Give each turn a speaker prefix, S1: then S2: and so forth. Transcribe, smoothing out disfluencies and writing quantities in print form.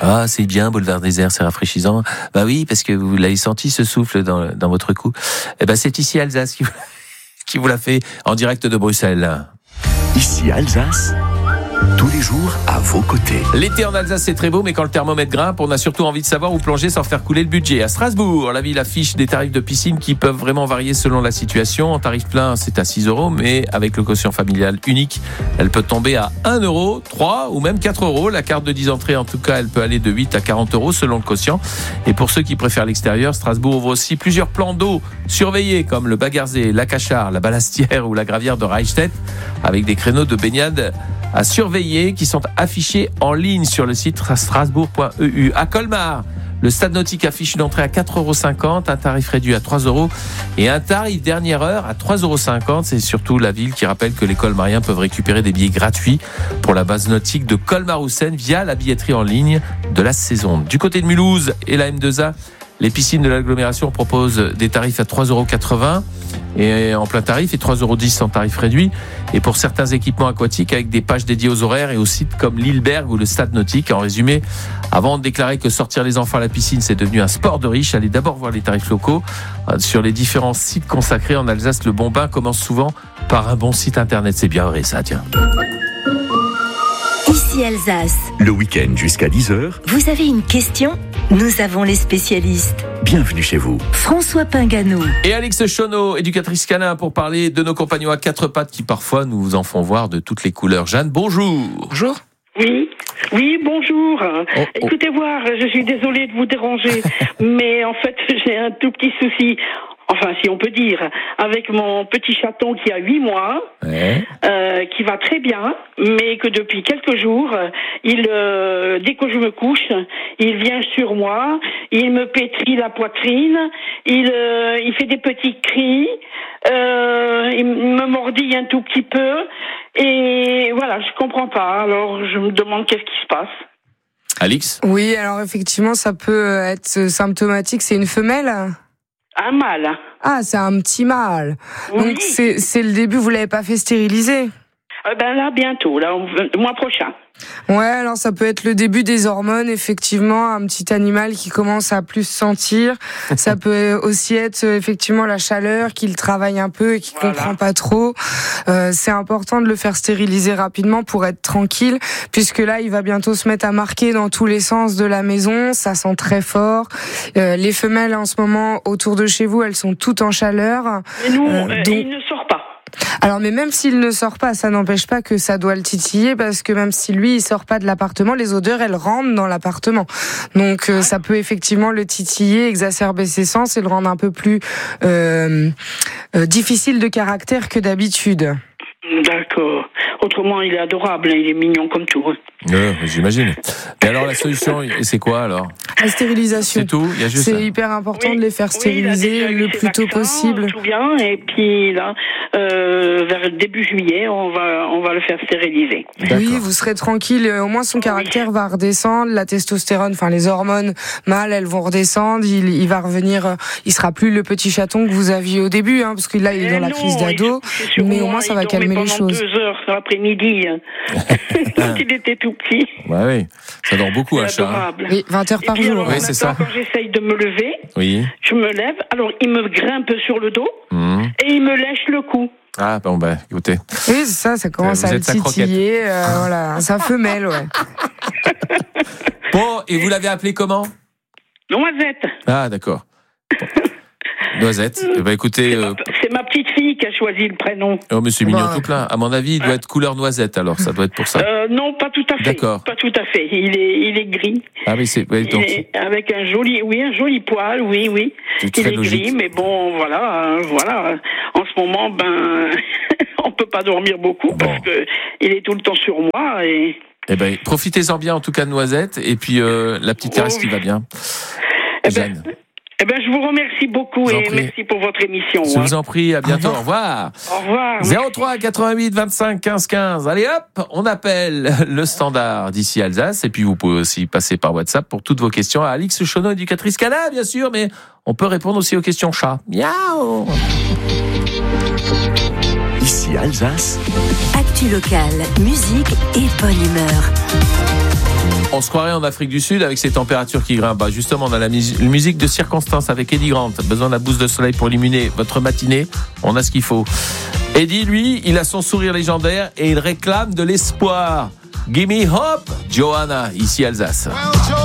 S1: Ah, c'est bien, boulevard désert, c'est rafraîchissant. Bah oui, parce que vous l'avez senti, ce souffle dans votre cou. Eh ben, c'est ici Alsace qui vous l'a fait en direct de Bruxelles.
S2: Ici Alsace, tous les jours à vos côtés.
S1: L'été en Alsace, c'est très beau, mais quand le thermomètre grimpe, on a surtout envie de savoir où plonger sans faire couler le budget. À Strasbourg, la ville affiche des tarifs de piscine qui peuvent vraiment varier selon la situation. En tarif plein, c'est à 6 €, mais avec le quotient familial unique, elle peut tomber à 1 €, 3 ou même 4 €. La carte de 10 entrées, en tout cas, elle peut aller de 8 à 40 € selon le quotient. Et pour ceux qui préfèrent l'extérieur, Strasbourg ouvre aussi plusieurs plans d'eau surveillés, comme le Bagarzé, la Cachard, la Balastière ou la Gravière de Reichstätt, avec des créneaux de baignade à surveiller qui sont affichés en ligne sur le site strasbourg.eu. À Colmar, le stade nautique affiche une entrée à 4,50 €, un tarif réduit à 3 € et un tarif dernière heure à 3,50 €. C'est surtout la ville qui rappelle que les colmariens peuvent récupérer des billets gratuits pour la base nautique de Colmar-Houssen via la billetterie en ligne de la saison. Du côté de Mulhouse et la M2A, les piscines de l'agglomération proposent des tarifs à 3,80 € et en plein tarif et 3,10 € en tarif réduit. Et pour certains équipements aquatiques avec des pages dédiées aux horaires et aux sites comme l'Hilberg ou le Stade Nautique. En résumé, avant de déclarer que sortir les enfants à la piscine c'est devenu un sport de riche, allez d'abord voir les tarifs locaux sur les différents sites consacrés. En Alsace, le bon bain commence souvent par un bon site internet. C'est bien vrai ça, tiens.
S3: Ici Alsace.
S2: Le week-end jusqu'à 10h,
S3: Vous avez une question ? Nous avons les spécialistes.
S2: bienvenue chez vous.
S3: François Pingano.
S1: Et Alix Chonneau, éducatrice canin, pour parler de nos compagnons à quatre pattes qui parfois nous en font voir de toutes les couleurs. Jeanne, bonjour.
S4: Bonjour. Oui, bonjour. Écoutez voir, je suis désolée de vous déranger, mais en fait, j'ai un tout petit souci. Enfin, si on peut dire, avec mon petit chaton qui a 8 mois, qui va très bien, mais que depuis quelques jours, dès que je me couche, il vient sur moi, il me pétrit la poitrine, il fait des petits cris, il me mordille un tout petit peu, et voilà, je comprends pas. Alors, je me demande qu'est-ce qui se passe.
S1: Alix ?
S5: Oui, alors effectivement, ça peut être symptomatique. C'est une femelle ?
S4: Un mâle.
S5: Ah, c'est un petit mâle.
S4: Oui.
S5: Donc c'est le début, vous l'avez pas fait stériliser ?
S4: Là, bientôt, le mois prochain.
S5: Ouais, alors ça peut être le début des hormones, effectivement, un petit animal qui commence à plus sentir. Ça peut aussi être effectivement la chaleur, qu'il travaille un peu et qu'il comprend pas trop. C'est important de le faire stériliser rapidement pour être tranquille, puisque là, il va bientôt se mettre à marquer dans tous les sens de la maison. Ça sent très fort. Les femelles, en ce moment, autour de chez vous, elles sont toutes en chaleur.
S4: Mais nous, il ne sort pas.
S5: Alors, mais même s'il ne sort pas, ça n'empêche pas que ça doit le titiller, parce que même si lui, il sort pas de l'appartement, les odeurs, elles rentrent dans l'appartement. Donc, ça peut effectivement le titiller, exacerber ses sens et le rendre un peu plus difficile de caractère que d'habitude.
S4: D'accord. Autrement, il est adorable, il est mignon comme tout.
S1: J'imagine. Et alors, la solution, c'est quoi alors ?
S5: La stérilisation.
S1: C'est tout ? Il y a juste
S5: C'est hyper important de les faire stériliser le plus tôt possible.
S4: Tout bien, et puis là, vers début juillet, on va le faire stériliser.
S5: Oui, vous serez tranquille. Au moins, son caractère va redescendre. La testostérone, enfin les hormones mâles, elles vont redescendre. Il va revenir. Il sera plus le petit chaton que vous aviez au début, hein, parce que là, il est dans la crise d'ado. Mais au moins, ça va calmer les choses.
S4: 2 heures l'après-midi, quand il était tout petit.
S1: Oui, ça dort beaucoup un chat.
S4: Adorable.
S5: Oui, 20 heures par jour.
S4: Alors,
S1: oui, c'est ça.
S4: Quand j'essaye de me lever,
S1: je
S4: me lève. Alors, il me grimpe sur le dos et il me lèche le cou.
S1: Ah, bon, écoutez.
S5: Oui, c'est ça commence à le titiller. Voilà, sa femelle, ouais.
S1: Bon, et vous l'avez appelé comment ?
S4: Noisette.
S1: Ah, d'accord. Bon. Noisette. Écoutez.
S4: C'est ma petite fille qui a choisi le prénom.
S1: Oh, mais c'est mignon tout plein. À mon avis, il doit être couleur noisette, alors ça doit être pour ça.
S4: Non, pas tout à fait.
S1: D'accord.
S4: Pas tout à fait. Il est gris.
S1: Ah, mais c'est. Ouais, donc...
S4: avec un joli poil, oui.
S1: C'est
S4: il est
S1: logique.
S4: gris, mais bon, voilà. En ce moment, on peut pas dormir beaucoup parce que il est tout le temps sur moi et.
S1: Eh ben, profitez-en bien en tout cas de Noisette et puis la petite caresse qui va bien. Jeanne.
S4: Je vous remercie beaucoup et merci pour votre émission.
S1: Je vous en prie, à bientôt, au revoir.
S4: Au revoir.
S1: 03 88 25 15 15. Allez hop, on appelle le standard d'ici Alsace et puis vous pouvez aussi passer par WhatsApp pour toutes vos questions à Alix Chonneau, éducatrice canin, bien sûr, mais on peut répondre aussi aux questions chat. Miaou.
S2: Ici Alsace.
S3: Actu locale, musique et bonne humeur.
S1: On se croirait en Afrique du Sud avec ces températures qui grimpent. Bah justement, on a la musique de circonstance avec Eddie Grant. Besoin d'un boost de soleil pour illuminer votre matinée. On a ce qu'il faut. Eddie, lui, il a son sourire légendaire et il réclame de l'espoir. Gimme Hope, Johanna, ici Alsace.